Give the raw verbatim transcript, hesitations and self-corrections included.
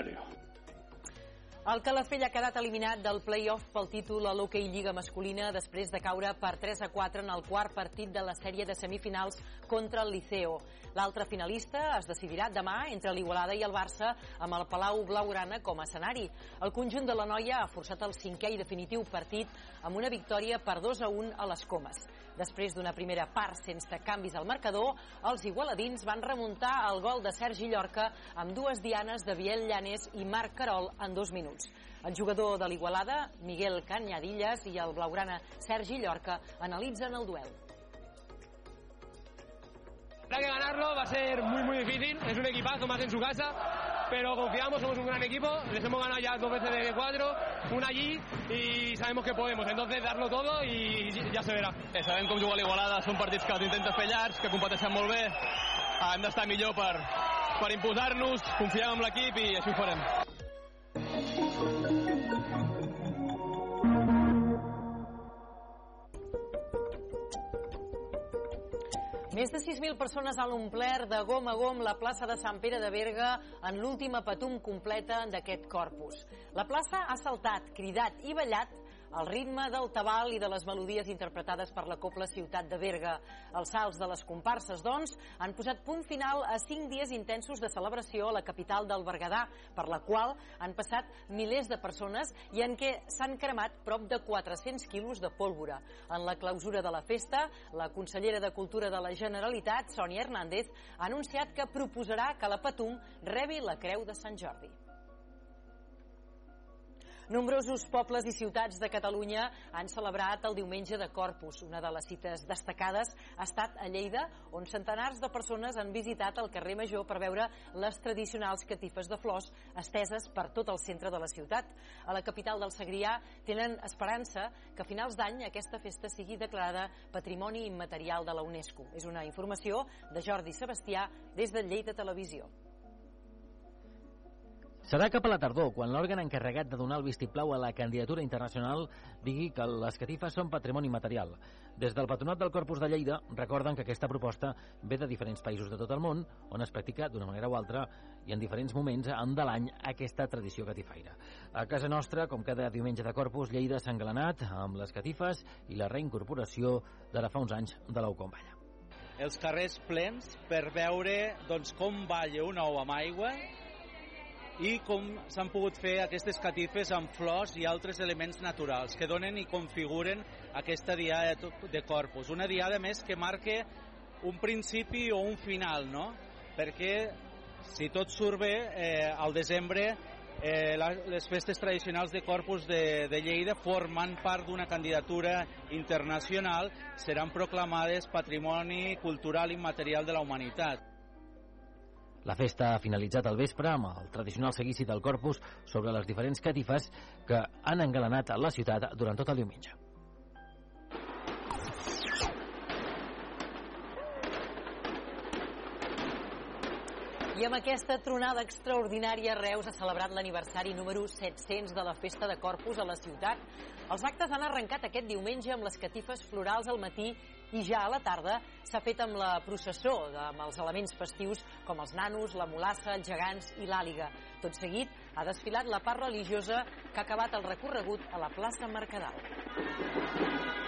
escenario. El Calafell ha quedat eliminat del play-off pel títol a l'Hockey Lliga masculina després de caure per tres a quatre en el quart partit de la sèrie de semifinals contra el Liceo. L'altre finalista es decidirà demà entre l'Igualada i el Barça amb el Palau Blaugrana com a escenari. El conjunt de la noia ha forçat el cinquè i definitiu partit amb una victòria per dos a un a les Comes. Després d'una primera part sense canvis al marcador, els igualadins van remuntar el gol de Sergi Llorca amb dues dianes de Biel Llanes i Marc Carol en dos minuts. El jugador de l'Igualada, Miguel Cañadillas, i el blaugrana Sergi Llorca analitzen el duel. Habrá que ganarlo, va a ser muy muy difícil, es un equipazo más en su casa, pero confiamos, somos un gran equipo, les hemos ganado ya dos veces de cuatro, una allí y sabemos que podemos, entonces darlo todo i ja se verà. Eh, sabem com jugar a l'Igualada, són partits que els intenten fer llargs, que competeixen molt bé, hem d'estar millor per, per imposar-nos, confiem en l'equip i així ho farem. Més de sis mil persones han omplert de gom a gom la plaça de Sant Pere de Berga en l'última patum completa d'aquest corpus. La plaça ha saltat, cridat i ballat al ritme del tabal i de les melodies interpretades per la Cobla Ciutat de Berga. Els salts de les comparses, doncs, han posat punt final a cinc dies intensos de celebració a la capital del Berguedà, per la qual han passat milers de persones i en què s'han cremat prop de quatre-cents quilos de pólvora. En la clausura de la festa, la consellera de Cultura de la Generalitat, Sònia Hernández, ha anunciat que proposarà que la Patum rebi la Creu de Sant Jordi. Nombrosos pobles i ciutats de Catalunya han celebrat el diumenge de Corpus. Una de les cites destacades ha estat a Lleida, on centenars de persones han visitat el carrer Major per veure les tradicionals catifes de flors esteses per tot el centre de la ciutat. A la capital del Segrià tenen esperança que a finals d'any aquesta festa sigui declarada Patrimoni Immaterial de la UNESCO. És una informació de Jordi Sebastià des de Lleida Televisió. Serà cap a la tardor, quan l'òrgan encarregat de donar el vistiplau a la candidatura internacional digui que les catifes són patrimoni material. Des del Patronat del Corpus de Lleida recorden que aquesta proposta ve de diferents països de tot el món, on es practica d'una manera o altra i en diferents moments de l'any aquesta tradició catifaire. A casa nostra, com cada diumenge de Corpus, Lleida s'ha engalanat amb les catifes i la reincorporació d'ara fa uns anys de l'Aucomballa. Els carrers plens per veure doncs, com balla un ou amb aigua i com s'han pogut fer aquestes catifes amb flors i altres elements naturals que donen i configuren aquesta diada de Corpus. Una diada més que marca un principi o un final, no? Perquè si tot surt bé, eh, al desembre eh, la, les festes tradicionals de Corpus de, de Lleida, formant part d'una candidatura internacional, seran proclamades Patrimoni Cultural Immaterial de la Humanitat. La festa ha finalitzat al vespre amb el tradicional seguici del Corpus sobre les diferents catifes que han engalanat la ciutat durant tot el diumenge. I amb aquesta tronada extraordinària, Reus ha celebrat l'aniversari número set-cents de la Festa de Corpus a la ciutat. Els actes han arrencat aquest diumenge amb les catifes florals al matí i ja a la tarda s'ha fet amb la processó, amb els elements festius com els nanos, la mulassa, els gegants i l'àliga. Tot seguit ha desfilat la part religiosa que ha acabat el recorregut a la plaça Mercadal.